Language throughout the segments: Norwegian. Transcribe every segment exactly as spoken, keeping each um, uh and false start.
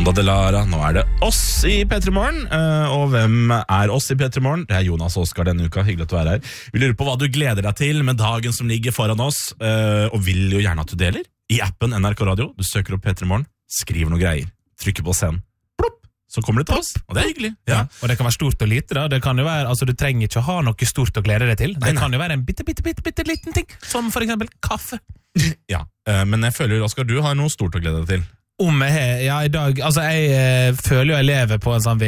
Onda de Lara. Nå er det oss i P tre Morgen. Og hvem er oss i P tre Morgen? Det er Jonas og Oskar denne uka. Hyggelig at du er her. Vi lurer på hva du gleder deg til med dagen som ligger foran oss, og vil jo gjerne at du deler. I appen N R K Radio, du søker opp P tre Morgen, skriver noe greier, trykker på send, plopp, så kommer det til oss. Og det er hyggelig. Ja. Ja, og det kan være stort og lite da. Det kan jo være, altså du trenger ikke å ha noe stort å glede deg til. Det Nei, nei. kan jo være en bitte, bitte, bitte, bitte liten ting, som for eksempel kaffe. Ja, men jeg føler, Oskar, du har noe stort å glede deg til. Om jeg har, ja i dag, altså jeg eh, føler jo jeg lever på en sånn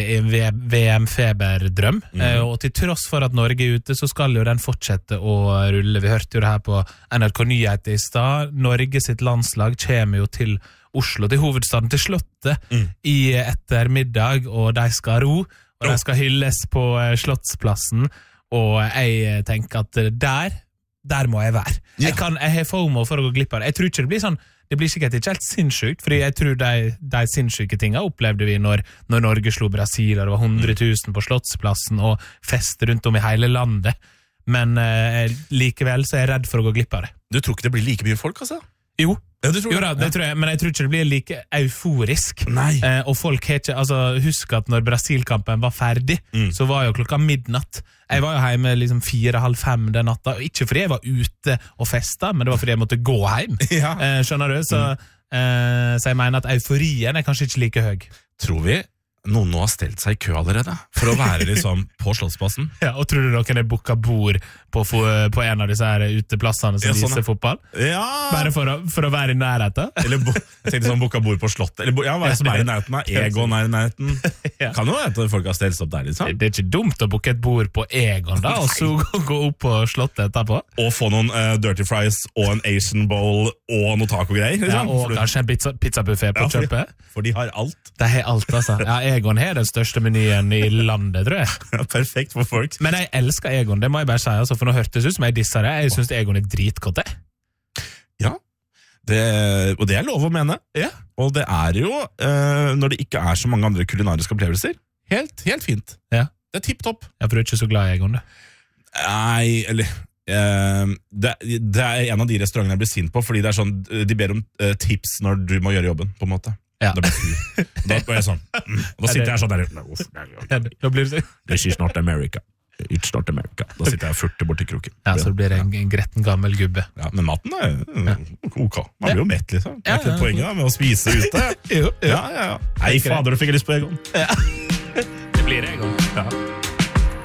V M-feberdrøm, Mhm. eh, og til tross for at Norge er ute, så skal jo den fortsette å rulle. Vi hørte jo det her på N R K Nyheter i stad. Norge sitt landslag kommer jo til Oslo, til hovedstaden, til Slottet, Mm. i ettermiddag, og de skal ro, og Ro. de skal hylles på eh, Slottsplassen, og jeg tenker at der, der må jeg være. Ja. Jeg, kan, jeg har FOMO for å gå glipp av det. Jeg tror ikke det blir sånn. Det blir sikkert ikke helt sinnssykt, fordi jeg tror de, de sinnssyke tingene opplevde vi når, når Norge slo Brasil, og det var hundre tusen på Slottsplassen og fest rundt om i hele landet. Men eh, likevel så er jeg redd for å gå glipp av det. Du tror ikke det blir like mye folk, altså? Jo, Ja, du tror jo da, det Ja. tror jeg, men jeg tror ikke det blir like euforisk. Nei. Eh, og folk har ikke, altså husk at når Brasil-kampen var ferdig, Mm. så var jo klokka midnatt. Jeg var jo hjemme liksom fire, halv fem den natta, og ikke fordi jeg var ute og festa, men det var fordi jeg måtte gå hjem. Ja. Eh, skjønner du? Så, eh, så jeg mener at euforien er kanskje ikke like høy. Tror vi noen nå har stelt seg i kø allerede for å være liksom på Slottsplassen? Ja, og tror du noen er booka bord på, fo- på en av disse her uteplassene som Ja, sånn, viser ja. fotball? Ja! Bare for å, for å være i nærheten? Eller bo, jeg tenkte sånn boka bord på slottet. Eller bo, ja, hva er det som er i nærheten da? Egon er i nærheten. Ja. Kan jo være at folk har stelt seg opp der, liksom. Det er ikke dumt å booke et bord på Egon da, og så gå, gå opp på slottet etterpå. Og få noen eh, dirty fries og en Asian bowl og noe taco-greier. Ja, Liksom. og for, kanskje en pizza, pizzabuffet på Ja, for- kjøpet. for de har alt. Det er alt, altså. Ja, Egon har den største menyen i landet, tror jeg. Ja, perfekt for folk. Men jeg elsker Egon, det må jeg bare si, altså, for nå hørtes ut som jeg disser det. Jeg synes Egon er dritgodt, det. Ja, det, og det er lov å mene. Ja. Og det er jo, eh, når det ikke er så mange andre kulinariske opplevelser, helt, helt fint. Ja. Det er tipp-topp. Jeg er ikke så glad i Egon, det. Nei, eller eh, det, det er en av de restaurantene jeg blir sint på, fordi det er sånn, de ber om eh, tips når du må gjøre jobben, på en måte. Ja. Da blir jeg sur. Da blir jeg sånn. Mm. Og da sitter jeg sånn der. "Nei, uff, nei, Ja, Da blir det, This is not America. It's not America. Da sitter jeg og furter bort til kroken. ja, så blir det en, en gretten gammel gubbe. Ja, men maten er mm, ok. Man blir jo mett, liksom. Det Ja, er ikke ja. poenget da, med å spise ute. Jo, Ja, ja, ja. Nei, fader, du fikk jeg lyst på Egon. Det blir Egon. Ja.